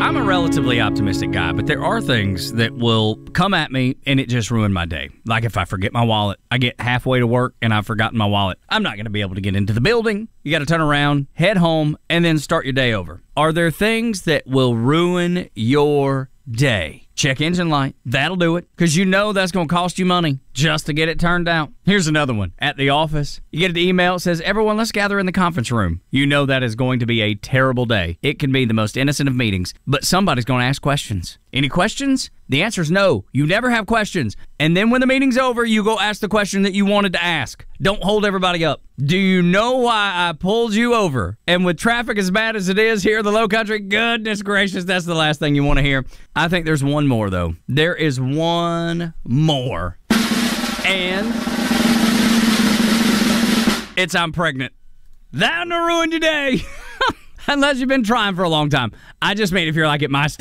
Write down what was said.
I'm a relatively optimistic guy, but there are things that will come at me and it just ruin my day. Like if I forget my wallet, I get halfway to work and I've forgotten my wallet. I'm not going to be able to get into the building. You got to turn around, head home, and then start your day over. Are there things that will ruin your day? Check engine light. That'll do it, because you know that's going to cost you money just to get it turned out. Here's another one. At the office, you get an email that says, everyone, let's gather in the conference room. You know that is going to be a terrible day. It can be the most innocent of meetings, but somebody's going to ask questions. Any questions? The answer is no. You never have questions. And then when the meeting's over, you go ask the question that you wanted to ask. Don't hold everybody up. Do you know why I pulled you over? And with traffic as bad as it is here in the low country, goodness gracious, that's the last thing you want to hear. I think there's one more, though. There is one more. And it's I'm pregnant. That'll ruin your day. Unless you've been trying for a long time. I just mean if you're like at my stage.